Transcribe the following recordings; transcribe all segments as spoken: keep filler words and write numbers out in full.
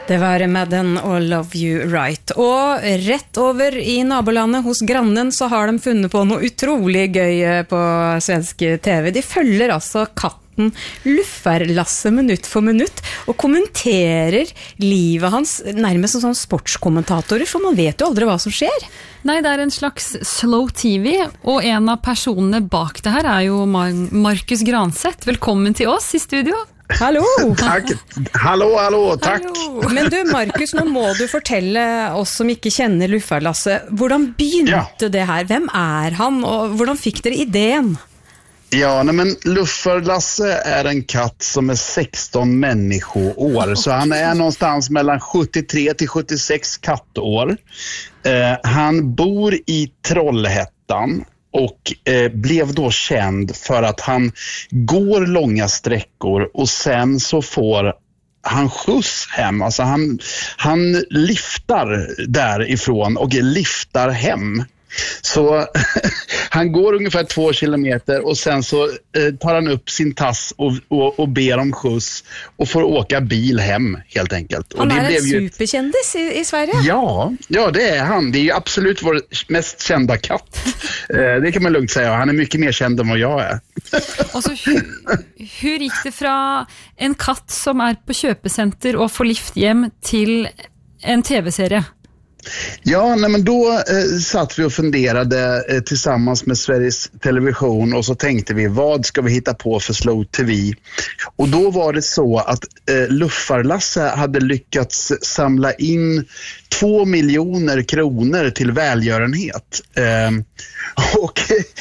Det var Madden og Love You Right. Og rett over i nabolandet hos grannen så har de funnet på noe utrolig gøy på svensk TV. De følger altså katten Luffer-Lasse minutt for minutt og kommenterer livet hans nærmest som sånn sportskommentatorer, for man vet jo aldri hva som skjer. Nei, det er en slags slow T V, og en av personene bak det her er jo Markus Granseth. Velkommen til oss i studio. Hallo! Tack. Hallå, hallå, tack! Hallo. Men du, Markus, nå må du fortelle oss som ikke kjenner Luffer-Lasse, hvordan begynte ja. det her? Hvem er han, og hvordan fikk dere idén? Ja, nej, men Luffer-Lasse är en katt som är sexton människoår. Så han är någonstans mellan sjuttiotre till sjuttiosex kattår. Eh, han bor i Trollhättan och eh, blev då känd för att han går långa sträckor och sen så får han skjuts hem. Alltså han, han liftar därifrån och liftar hem. Så han går ungefär två kilometer och sen så eh, tar han upp sin tass och, och, och ber om skjuts och får åka bil hem helt enkelt. Han och det är blev en ju superkändis i, i Sverige. Ja, ja, det är han. Det är ju absolut vår mest kända katt. Eh, det kan man lugnt säga. Han är mycket mer känd än vad jag är. Och så, hur, hur gick det från en katt som är på köpecenter och får lift hem till en tv-serie? Ja, nej, men då eh, satt vi och funderade eh, tillsammans med Sveriges Television och så tänkte vi, vad ska vi hitta på för slow T V? Och då var det så att eh, Luffer-Lasse hade lyckats samla in två miljoner kronor till välgörenhet. Eh, och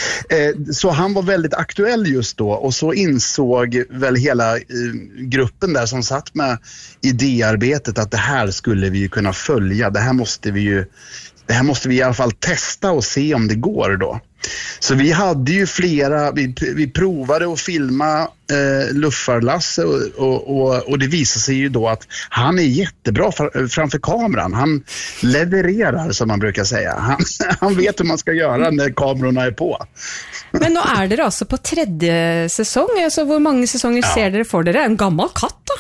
eh, så han var väldigt aktuell just då, och så insåg väl hela eh, gruppen där som satt med idéarbetet att det här skulle vi ju kunna följa. Det här måste vi ju det här måste vi i alla fall testa och se om det går då. Så vi hade ju flera, vi, vi provade att filma eh, Luffer-Lasse och, och, och, och det visade sig ju då att han är jättebra för, framför kameran. Han levererar, som man brukar säga. Han, han vet hur man ska göra när kamerorna är på. Men nu är det alltså på tredje säsong. Alltså, hur många säsonger ja. ser dere för dere? En gammal katt då?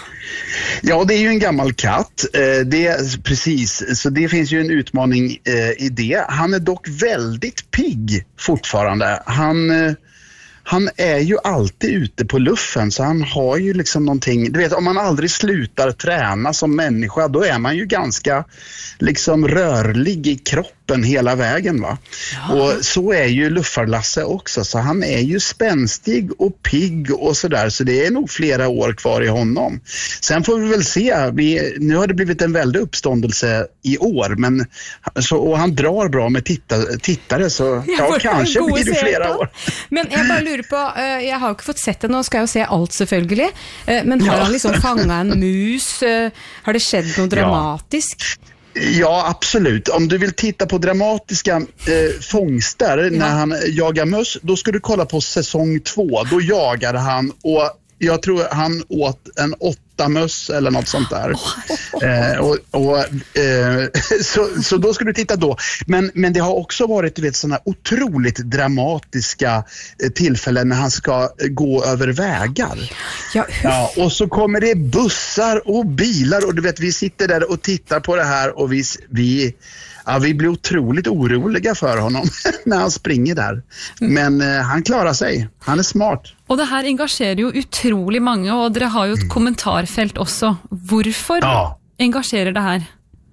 Ja, det är ju en gammal katt. Eh, det, precis, så det finns ju en utmaning eh, i det. Han är dock väldigt pigg fortfarande. Han, eh, han är ju alltid ute på luffen, så han har ju liksom någonting. Du vet, om man aldrig slutar träna som människa, då är man ju ganska liksom rörlig i kroppen hela vägen, va? Ja. Och så är ju Luffer-Lasse också, så han är ju spänstig och pigg och sådär, så det är nog flera år kvar i honom. Sen får vi väl se, vi, nu har det blivit en väldig uppståndelse i år, men så, och han drar bra med titta, tittare, så ja, kanske blir det flera år. Men jag bara lurer på, jag har inte fått sett det, nå ska jag se allt selvfølgelig, men har han liksom fångat en mus? Har det skett något dramatiskt? Ja. Ja, absolut. Om du vill titta på dramatiska eh, fångster ja. när han jagar möss, då ska du kolla på säsong två. Då jagade han, och jag tror han åt en åtta möss eller något sånt där. Oh. Eh, och, och, eh, så, så då ska du titta då. Men, men det har också varit, du vet, såna otroligt dramatiska eh, tillfällen när han ska eh, gå över vägar. Ja. Ja, och så kommer det bussar och bilar, och du vet, vi sitter där och tittar på det här, och vi... vi Ja, vi blir otroligt oroliga för honom när han springer där. Men eh, han klarar sig. Han är smart. Och det här engagerar ju otroligt många, och dere har ju ett mm. kommentarfält också. Varför ja. engagerar det här?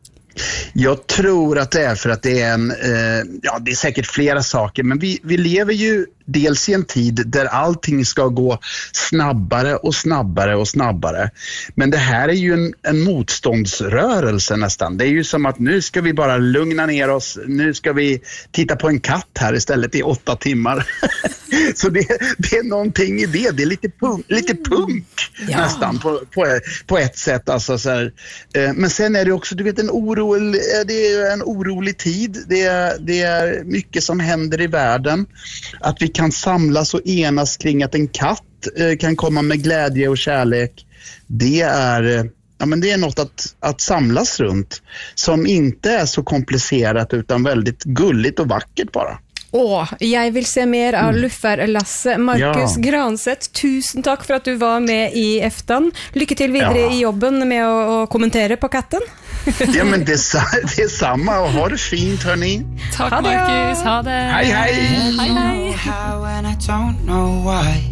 Jag tror att det är för att det är en, eh, ja, det är säkert flera saker, men vi, vi lever ju dels i en tid där allting ska gå snabbare och snabbare och snabbare. Men det här är ju en, en motståndsrörelse nästan. Det är ju som att nu ska vi bara lugna ner oss. Nu ska vi titta på en katt här istället i åtta timmar. Så det, det är någonting i det. Det är lite punk, lite punk ja. nästan på, på, på ett sätt. Alltså, så här. Men sen är det också, du vet, en, oro, det är en orolig tid. Det är, det är mycket som händer i världen. Att vi kan samlas och enas kring att en katt eh, kan komma med glädje och kärlek. Det är, eh, ja, men det är något att, att samlas runt, som inte är så komplicerat utan väldigt gulligt och vackert bara. Åh, jeg vil se mer av Luffer-Lasse. Markus Ja. Granseth, tusen takk for at du var med i Eftan. Lykke til videre Ja. i jobben med å, å kommentere på katten. Ja, men det är, sa- det är samma och ha det fint hörni. Takk, Ha det. Markus. Ha det. Hej hej! Hei, hei. How and I don't know why.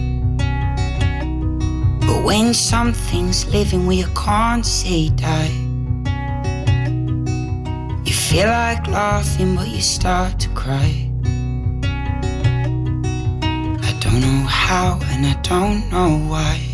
But when something's living we can't say die. You feel like laughing but you start to cry. I don't know how and I don't know why.